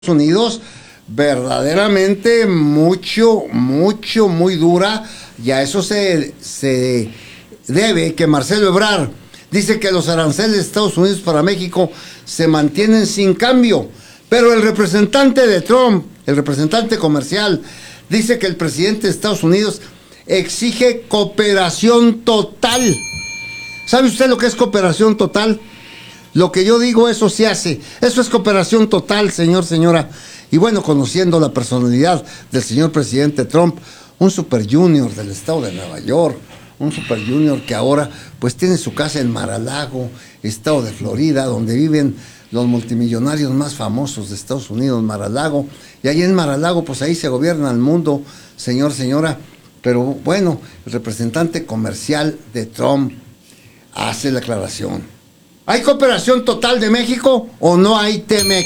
Unidos verdaderamente muy dura, y a eso se debe que Marcelo Ebrard dice que los aranceles de Estados Unidos para México se mantienen sin cambio, pero el representante de Trump, el representante comercial, dice que el presidente de Estados Unidos exige cooperación total. ¿Sabe usted lo que es cooperación total? Lo que yo digo, eso se hace. Eso es cooperación total, señor, señora. Y bueno, conociendo la personalidad del señor presidente Trump, un super junior del estado de Nueva York, un super junior que ahora pues tiene su casa en Mar-a-Lago, estado de Florida, donde viven los multimillonarios más famosos de Estados Unidos, Mar-a-Lago. Y ahí en Mar-a-Lago, pues ahí se gobierna el mundo, señor, señora. Pero bueno, el representante comercial de Trump hace la aclaración. ¿Hay cooperación total de México o no hay TEMEC?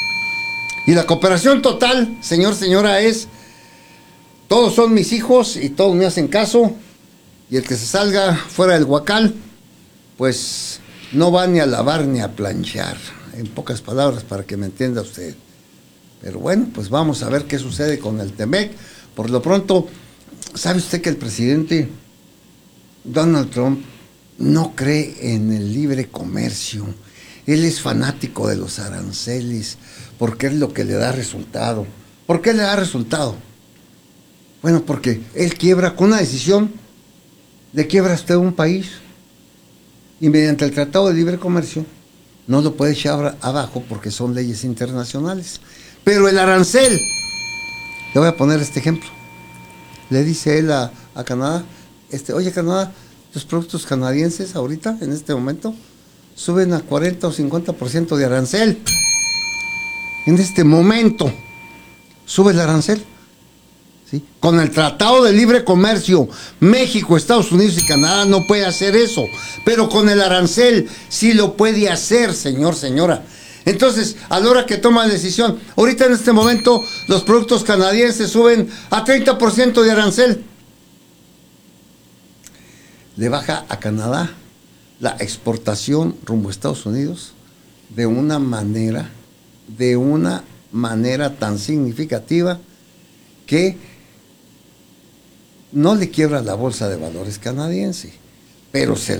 Y la cooperación total, señor, señora, es: todos son mis hijos y todos me hacen caso, y el que se salga fuera del huacal, pues no va ni a lavar ni a planchar. En pocas palabras, para que me entienda usted. Pero bueno, pues vamos a ver qué sucede con el TEMEC. Por lo pronto, ¿sabe usted que el presidente Donald Trump no cree en el libre comercio? Él es fanático de los aranceles porque es lo que le da resultado. ¿Por qué le da resultado? Bueno, porque él quiebra con una decisión, le quiebra usted un país, y mediante el Tratado de Libre Comercio no lo puede echar abajo porque son leyes internacionales. Pero el arancel, le voy a poner este ejemplo, le dice él a Canadá, oye, Canadá, los productos canadienses ahorita, en este momento, suben a 40 o 50% de arancel. En este momento sube el arancel, ¿sí? Con el Tratado de Libre Comercio, México, Estados Unidos y Canadá no puede hacer eso, pero con el arancel sí lo puede hacer, señor, señora. Entonces, a la hora que toma la decisión, ahorita en este momento los productos canadienses suben a 30% de arancel. Le baja a Canadá la exportación rumbo a Estados Unidos de una manera tan significativa que no le quiebra la bolsa de valores canadiense, pero se